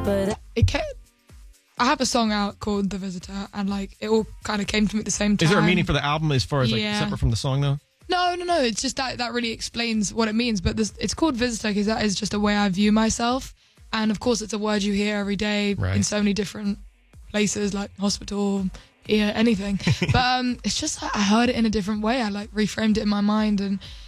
But I have a song out called The Visitor, and like it all kind of came to me at the same time. Is there a meaning for the album as far as like separate from the song though? No. It's just that really explains what it means. But it's called Visitor because that is just a way I view myself. And of course, it's a word you hear every day in so many different places, like hospital, anything. But it's just I heard it in a different way. I like reframed it in my mind, and